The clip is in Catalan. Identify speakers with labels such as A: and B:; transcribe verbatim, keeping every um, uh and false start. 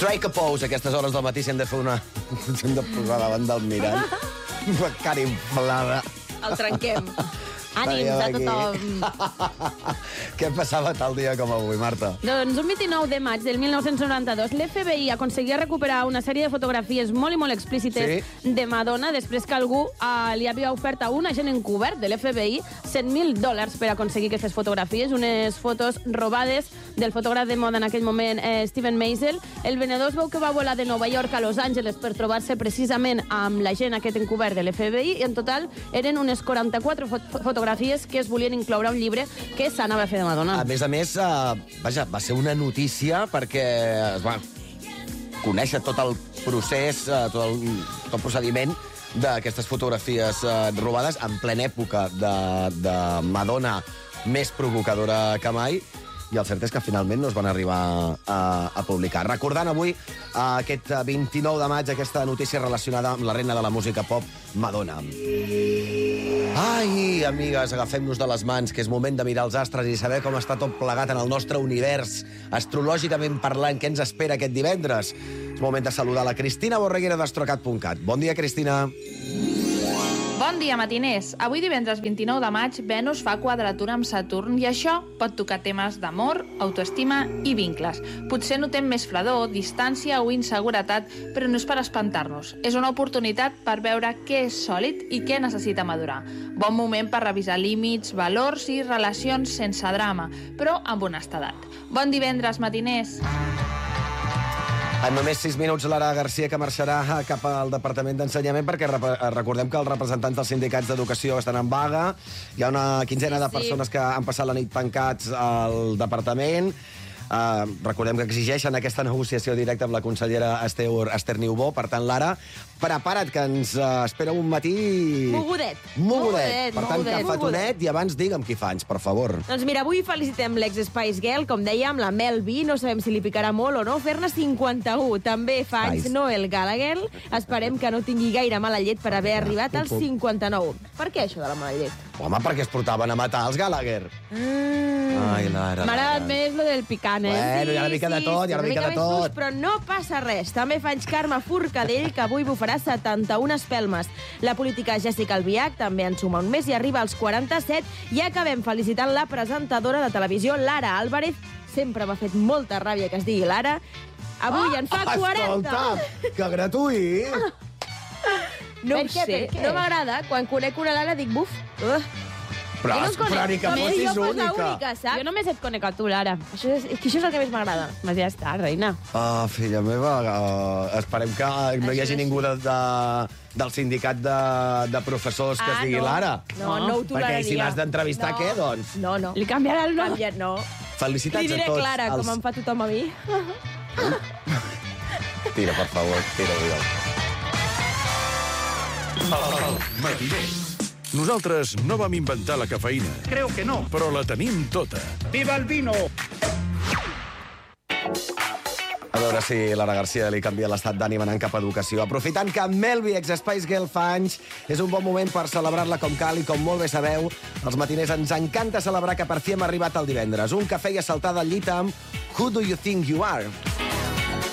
A: Strike a pose, a aquestes hores del matí, si hem de fer una... si hem de posar davant del mirall. Una cara inflada.
B: El trenquem. Ànims a tothom.
A: Què passava tal dia com avui, Marta?
B: Doncs un vint-i-nou de maig del mil nou-cents noranta-dos l'F B I aconseguia recuperar una sèrie de fotografies molt i molt explícites sí. de Madonna després que algú uh, li havia ofert a un agent encobert de l'F B I cent mil dòlars per aconseguir aquestes fotografies, unes fotos robades del fotògraf de moda en aquell moment, eh, Steven Meisel. El venedor es veu que va volar de Nova York a Los Angeles per trobar-se precisament amb l'agent aquest encobert de l'F B I i en total eren unes quaranta-quatre fot fotografies que es volien incloure a un llibre que s'anava a fer de Madonna.
A: A més a més, eh, vaja, va ser una notícia perquè es va conèixer tot el procés, eh, tot, el, tot el procediment d'aquestes fotografies eh, robades en plena època de, de Madonna més provocadora que mai, i el cert és que finalment no es van arribar a, a publicar. Recordant avui eh, aquest vint-i-nou de maig aquesta notícia relacionada amb la reina de la música pop, Madonna. Ai, amigues, agafem-nos de les mans, que és moment de mirar els astres i saber com està tot plegat en el nostre univers, astrològicament parlant, què ens espera aquest divendres. És moment de saludar la Cristina Borreguera d'Astrocat punt cat. Bon dia, Cristina.
C: Bon dia, matiners. Avui, divendres vint-i-nou de maig, Venus fa quadratura amb Saturn i això pot tocar temes d'amor, autoestima i vincles. Potser notem més fredor, distància o inseguretat, però no és per espantar-nos. És una oportunitat per veure què és sòlid i què necessita madurar. Bon moment per revisar límits, valors i relacions sense drama, però amb honestedat. Bon divendres, matiners.
A: En només sis minuts, Lara Garcia, que marxarà cap al Departament d'Ensenyament, perquè recordem que els representants dels sindicats d'educació estan en vaga. Hi ha una quinzena de persones que han passat la nit tancats al departament. Uh, recordem que exigeixen aquesta negociació directa amb la consellera Esther, Esther Niubó. Per tant, Lara, prepara't, que ens uh, espera un matí...
B: Mogudet.
A: Mogudet. Per tant, cafetonet i abans digue'm qui fans, per favor.
B: Doncs mira, avui felicitem l'ex-Spice Girl, com dèiem, la Mel B, no sabem si li picarà molt o no, fer-ne cinquanta-u. També fa anys Noel Gallagher. Esperem que no tingui gaire mala llet per haver arribat als cinquanta-nou. Per què això de la mala llet?
A: Home, perquè es portaven a matar els Gallagher.
B: Mm.
A: Ai, Lara.
B: M'ha agradat més lo del picant, eh?
A: Bueno, hi ha una mica de tot, hi ha una mica de tot.
B: Però no passa res. També fa anys Carme Forcadell, que avui bufarà setanta-u espelmes. La política Jessica Albiach també en suma un mes i arriba als quaranta-set. I acabem felicitant la presentadora de televisió, Lara Álvarez. Sempre m'ha fet molta ràbia que es digui Lara. Avui oh, en fa quaranta.
A: Escolta, que gratuït.
B: No ho sé, no m'agrada. Quan conec una Lara dic, buf, uh.
A: Però, no però ni que fossis única.
B: única saps? Jo només et conec a tu, Lara. Això és, és que això és el que més m'agrada. Mas ja està, reina.
A: Ah, filla meva, uh, esperem que no hi hagi ningú de, de, del sindicat de, de professors que ah, es digui
B: no.
A: Lara.
B: No, no ho toleraria.
A: Perquè si l'has d'entrevistar,
B: no.
A: què, doncs?
B: No, no.
C: Li canviarà el nom?
B: Canviat, no.
A: Felicitats
B: Li diré
A: a tots.
B: Clara, els... com em fa tothom a mi.
A: Tira, per favor, tira, Oriol.
D: El matiner. Nosaltres no vam inventar la cafeïna.
E: Creo que no.
D: Però la tenim tota.
E: ¡Viva el vino!
A: A veure si Lara Garcia li canvia l'estat d'ànim anant cap a educació. Aprofitant que Mel B, ex-Spice Girl, fa anys, és un bon moment per celebrar-la com cal i com molt bé sabeu, els matiners ens encanta celebrar que per fi hem arribat al divendres. Un cafè i assaltada al llit amb Who Do You Think You Are?